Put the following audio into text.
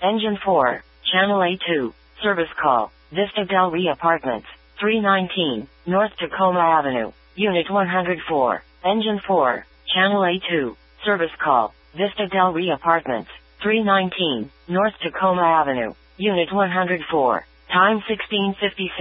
Engine 4, Channel A2, service call, Vista Del Rey Apartments, 319, North Tacoma Avenue, Unit 104. Engine 4, Channel A2, service call, Vista Del Rey Apartments, 319, North Tacoma Avenue, Unit 104. Time 16:56.